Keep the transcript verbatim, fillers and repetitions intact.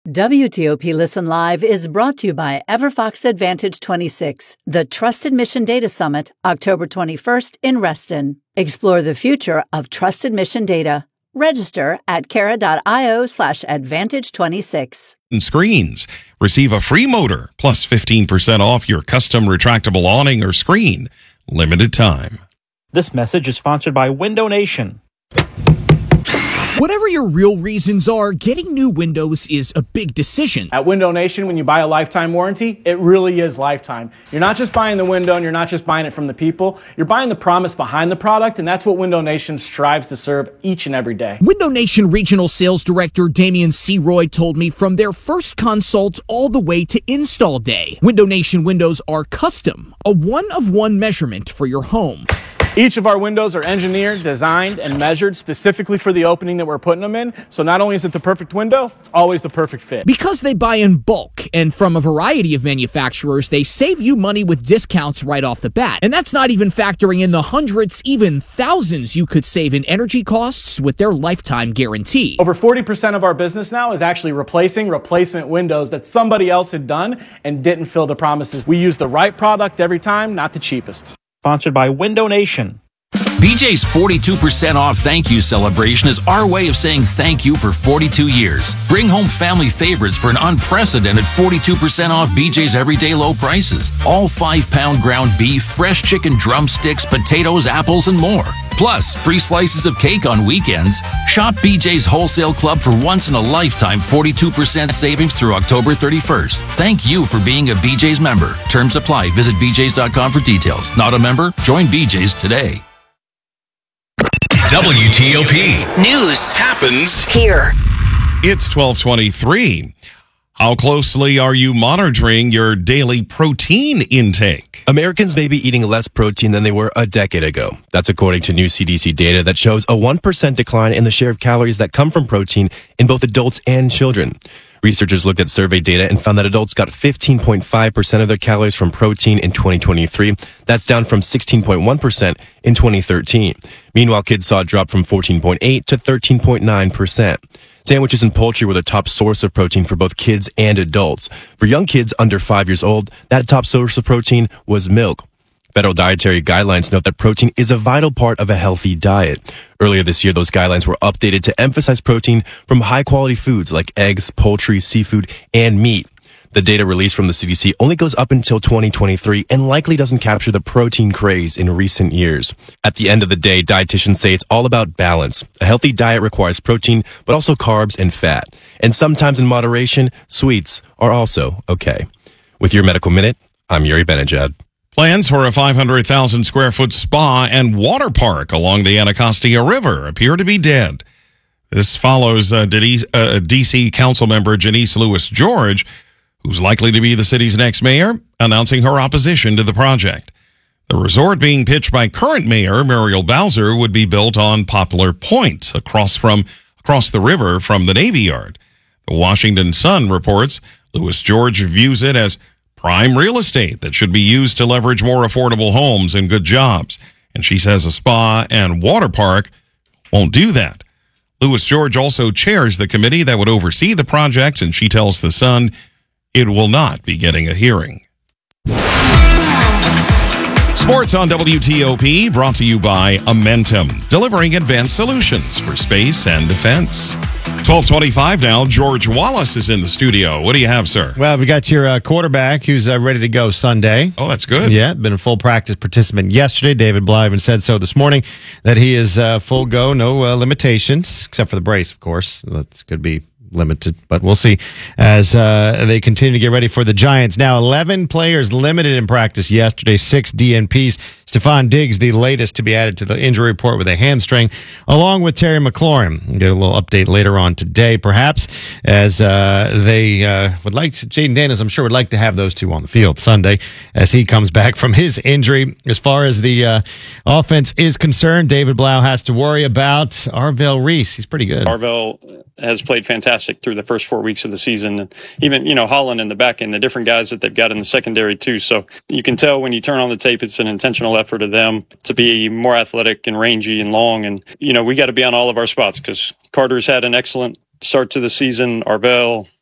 W T O P Listen Live is brought to you by EverFox Advantage twenty-six, the Trusted Mission Data Summit, October twenty-first in Reston. Explore the future of trusted mission data. Register at kara.io slash advantage 26. Screens. Receive a free motor plus fifteen percent off your custom retractable awning or screen. Limited time. This message is sponsored by Window Nation. Whatever your real reasons are, getting new windows is a big decision. At Window Nation, when you buy a lifetime warranty, it really is lifetime. You're not just buying the window and you're not just buying it from the people. You're buying the promise behind the product, and that's what Window Nation strives to serve each and every day. Window Nation Regional Sales Director Damian C. Roy told me from their first consult all the way to install day, Window Nation windows are custom, a one-of-one measurement for your home. Each of our windows are engineered, designed, and measured specifically for the opening that we're putting them in. So not only is it the perfect window, it's always the perfect fit. Because they buy in bulk and from a variety of manufacturers, they save you money with discounts right off the bat. And that's not even factoring in the hundreds, even thousands you could save in energy costs with their lifetime guarantee. Over forty percent of our business now is actually replacing replacement windows that somebody else had done and didn't fill the promises. We use the right product every time, not the cheapest. Sponsored by Window Nation. B J's forty-two percent off thank you celebration is our way of saying thank you for forty-two years. Bring home family favorites for an unprecedented forty-two percent off B J's everyday low prices. All five pound ground beef, fresh chicken drumsticks, potatoes, apples, and more. Plus, free slices of cake on weekends. Shop B J's Wholesale Club for once in a lifetime forty-two percent savings through October thirty-first. Thank you for being a B J's member. Terms apply. Visit b j's dot com for details. Not a member? Join B J's today. W T O P News happens here. It's twelve twenty-three. How closely are you monitoring your daily protein intake? Americans may be eating less protein than they were a decade ago. That's according to new C D C data that shows a one percent decline in the share of calories that come from protein in both adults and children. Researchers looked at survey data and found that adults got fifteen point five percent of their calories from protein in twenty twenty-three. That's down from sixteen point one percent in twenty thirteen. Meanwhile, kids saw a drop from fourteen point eight to thirteen point nine percent. Sandwiches and poultry were the top source of protein for both kids and adults. For young kids under five years old, that top source of protein was milk. Federal dietary guidelines note that protein is a vital part of a healthy diet. Earlier this year, those guidelines were updated to emphasize protein from high-quality foods like eggs, poultry, seafood, and meat. The data released from the C D C only goes up until twenty twenty-three and likely doesn't capture the protein craze in recent years. At the end of the day, dietitians say it's all about balance. A healthy diet requires protein, but also carbs and fat. And sometimes in moderation, sweets are also okay. With your Medical Minute, I'm Yuri Benajad. Plans for a five hundred thousand square foot spa and water park along the Anacostia River appear to be dead. This follows uh, D C Council member Janice Lewis George, who's likely to be the city's next mayor, announcing her opposition to the project. The resort being pitched by current mayor Muriel Bowser would be built on Poplar Point, across from across the river from the Navy Yard. The Washington Sun reports Lewis George views it as prime real estate that should be used to leverage more affordable homes and good jobs. And she says a spa and water park won't do that. Lewis George also chairs the committee that would oversee the project, and she tells The Sun it will not be getting a hearing. Sports on W T O P, brought to you by Amentum, delivering advanced solutions for space and defense. twelve twenty-five now. George Wallace is in the studio. What do you have, sir? Well, we got your uh, quarterback who's uh, ready to go Sunday. Oh, that's good. Yeah, been a full practice participant yesterday. David Bly even said so this morning, that he is uh, full go, no uh, limitations, except for the brace, of course. That could be limited, but we'll see as uh, they continue to get ready for the Giants. Now, eleven players limited in practice yesterday, six D N Ps. Stephon Diggs, the latest to be added to the injury report with a hamstring, along with Terry McLaurin. We'll get a little update later on today, perhaps, as uh, they uh, would like to, Jaden Daniels, I'm sure, would like to have those two on the field Sunday as he comes back from his injury. As far as the uh, offense is concerned, David Blau has to worry about Arvell Reese. He's pretty good. Arvell has played fantastic through the first four weeks of the season. And even, you know, Holland in the back end, the different guys that they've got in the secondary too. So you can tell when you turn on the tape, it's an intentional effort of them to be more athletic and rangy and long. And, you know, we got to be on all of our spots because Carter's had an excellent start to the season. Arvell,